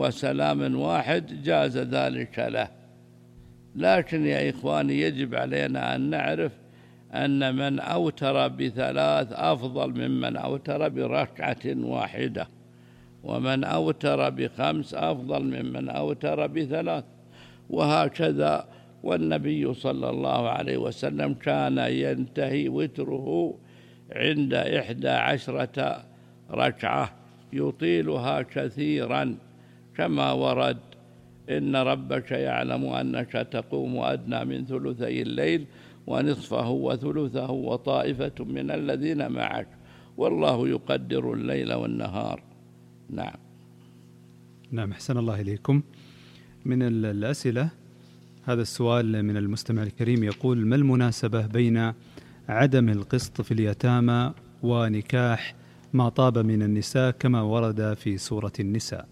وسلام واحد جاز ذلك له. لكن يا إخواني يجب علينا أن نعرف أن من أوتر بثلاث أفضل ممن أوتر بركعة واحدة، ومن أوتر بخمس أفضل ممن أوتر بثلاث، وهكذا. والنبي صلى الله عليه وسلم كان ينتهي وتره عند 11 ركعة يطيلها كثيرا، كما ورد: إن ربك يعلم أنك تقوم أدنى من ثلثي الليل ونصفه وثلثه وطائفة من الذين معك والله يقدر الليل والنهار. نعم. نعم، أحسن الله إليكم. من الأسئلة هذا السؤال من المستمع الكريم يقول: ما المناسبة بين عدم القسط في اليتامى ونكاح ما طاب من النساء كما ورد في سورة النساء؟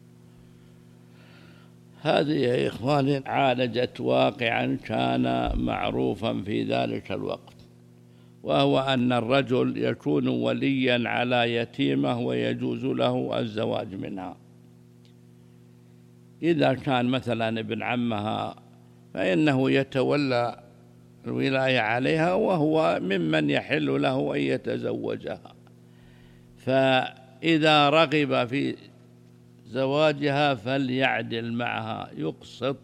هذه يا إخواني عالجت واقعا كان معروفا في ذلك الوقت، وهو أن الرجل يكون وليا على يتيمة ويجوز له الزواج منها. إذا كان مثلا ابن عمها فإنه يتولى الولاية عليها، وهو ممن يحل له أن يتزوجها. فإذا رغب في زواجها فليعدل معها، يقسط،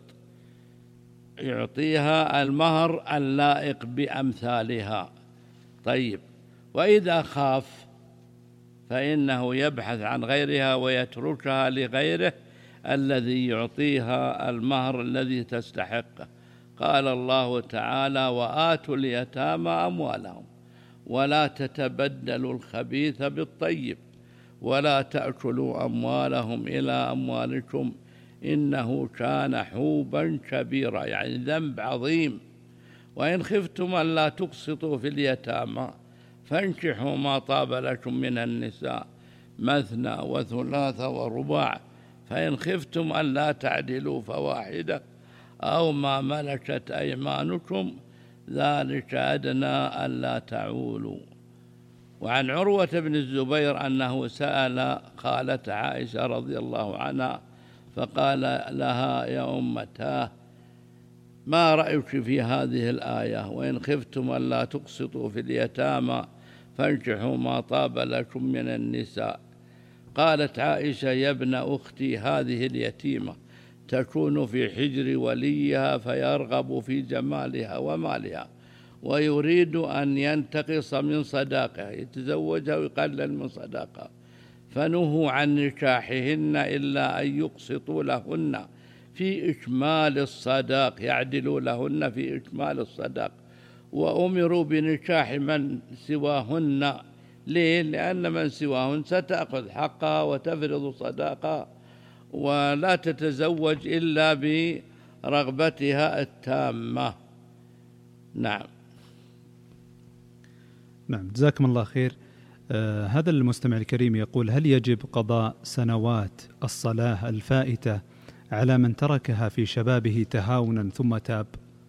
يعطيها المهر اللائق بأمثالها. طيب، وإذا خاف فإنه يبحث عن غيرها ويتركها لغيره الذي يعطيها المهر الذي تستحقه. قال الله تعالى: وآتوا اليتامى أموالهم ولا تتبدلوا الخبيث بالطيب ولا تأكلوا أموالهم إلى أموالكم إنه كان حوبا كبيرا، يعني ذنب عظيم. وإن خفتم ألا تقسطوا في اليتامى فانكحوا ما طاب لكم من النساء مثنى وثلاث ورباع، فإن خفتم ألا تعدلوا فواحدة أو ما ملكت أيمانكم ذلك أدنى ألا تعولوا. وعن عروة بن الزبير أنه سأل خالة عائشة رضي الله عنها فقال لها: يا أمتاه، ما رأيك في هذه الآية: وإن خفتم ألا تقسطوا في اليتامى فانكحوا ما طاب لكم من النساء؟ قالت عائشة: يا ابن أختي، هذه اليتيمة تكون في حجر وليها فيرغب في جمالها ومالها ويريد أن ينتقص من صداقها، يتزوجها ويقلل من صداقها، فنهوا عن نكاحهن إلا أن يقسطوا لهن في إكمال الصداق، يعدلوا لهن في إكمال الصداق، وأمروا بنكاح من سواهن. ليه؟ لأن من سواهن ستأخذ حقها وتفرض صداقها ولا تتزوج إلا برغبتها التامة. نعم. نعم، جزاكم الله خير. هذا المستمع الكريم يقول: هل يجب قضاء سنوات الصلاة الفائتة على من تركها في شبابه تهاونا ثم تاب؟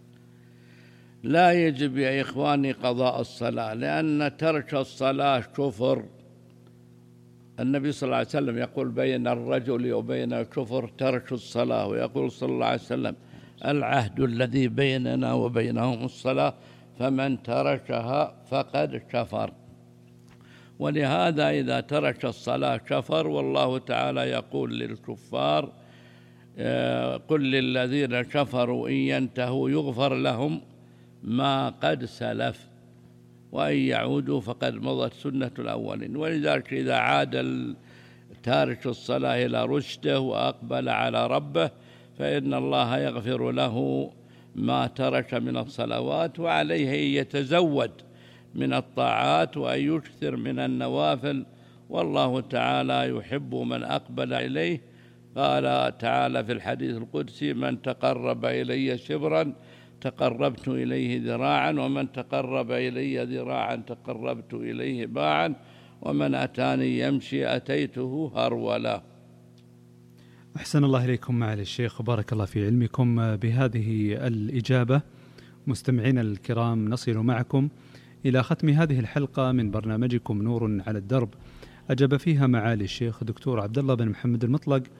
لا يجب يا إخواني قضاء الصلاة، لأن ترك الصلاة كفر. النبي صلى الله عليه وسلم يقول: بين الرجل وبين الكفر ترك الصلاة، ويقول صلى الله عليه وسلم: العهد الذي بيننا وبينهم الصلاة فمن تركها فقد كفر. ولهذا إذا ترك الصلاة كفر. والله تعالى يقول للكفار: قل للذين كفروا إن ينتهوا يغفر لهم ما قد سلف وإن يعودوا فقد مضت سنة الأولين. ولذلك إذا عاد تارك الصلاة إلى رشده وأقبل على ربه فإن الله يغفر له ما ترك من الصلوات، وعليه أن يتزود من الطاعات وأن يكثر من النوافل، والله تعالى يحب من أقبل إليه. قال تعالى في الحديث القدسي: من تقرب إلي شبرا تقربت إليه ذراعا، ومن تقرب إلي ذراعا تقربت إليه باعا، ومن أتاني يمشي أتيته هرولا. أحسن الله إليكم معالي الشيخ وبارك الله في علمكم. بهذه الإجابة مستمعين الكرام نصل معكم إلى ختم هذه الحلقة من برنامجكم نور على الدرب، أجاب فيها معالي الشيخ دكتور عبد الله بن محمد المطلق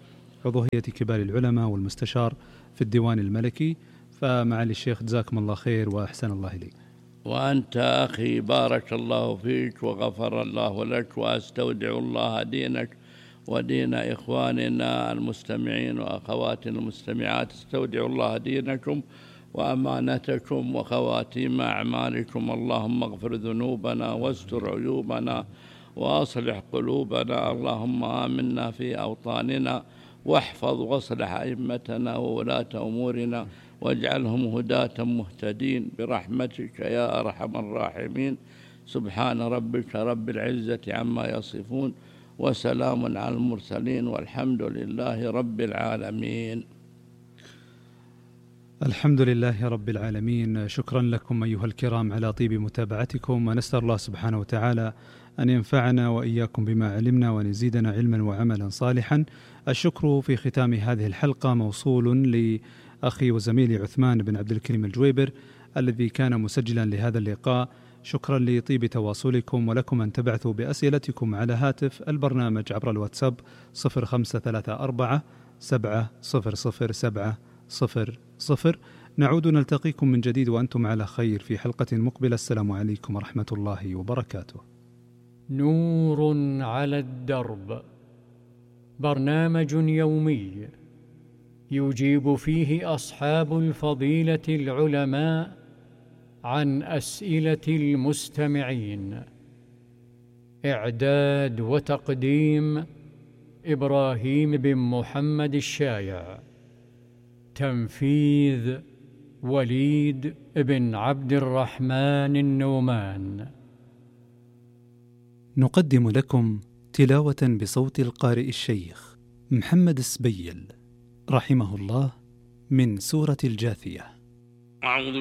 عضو هيئة كبار العلماء والمستشار في الديوان الملكي. فمعالي الشيخ جزاكم الله خير وأحسن الله إليك. وأنت أخي بارك الله فيك وغفر الله لك، وأستودع الله دينك ودين إخواننا المستمعين وأخواتنا المستمعات. استودع الله دينكم وأمانتكم وخواتيم أعمالكم. اللهم اغفر ذنوبنا واستر عيوبنا وأصلح قلوبنا. اللهم آمنا في أوطاننا واحفظ واصلح أئمتنا وولاة أمورنا واجعلهم هداة مهتدين برحمتك يا أرحم الراحمين. سبحان ربك رب العزة عما يصفون وسلام على المرسلين والحمد لله رب العالمين. الحمد لله رب العالمين. شكرا لكم أيها الكرام على طيب متابعتكم، ونسأل الله سبحانه وتعالى أن ينفعنا وإياكم بما علمنا وأن يزيدنا علما وعملا صالحا. الشكر في ختام هذه الحلقة موصول لأخي وزميلي عثمان بن عبد الكريم الجويبر الذي كان مسجلا لهذا اللقاء. شكرا لطيب تواصلكم، ولكم أن تبعثوا بأسئلتكم على هاتف البرنامج عبر الواتساب 0534 700 نعود نلتقيكم من جديد وأنتم على خير في حلقة مقبلة. السلام عليكم ورحمة الله وبركاته. نور على الدرب، برنامج يومي يجيب فيه أصحاب الفضيلة العلماء عن أسئلة المستمعين. إعداد وتقديم إبراهيم بن محمد الشايع. تنفيذ وليد بن عبد الرحمن النومان. نقدم لكم تلاوة بصوت القارئ الشيخ محمد السبيل رحمه الله من سورة الجاثية. أعوذ